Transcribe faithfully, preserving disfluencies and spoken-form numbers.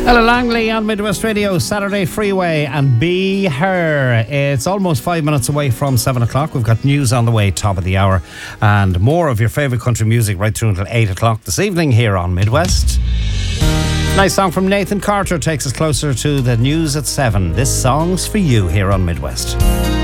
Ella Langley on Midwest Radio, Saturday Freeway, and Be Her. It's almost five minutes away from seven o'clock. We've got news on the way, top of the hour, and more of your favourite country music right through until eight o'clock this evening here on Midwest. Nice song from Nathan Carter takes us closer to the news at seven. This song's for you here on Midwest.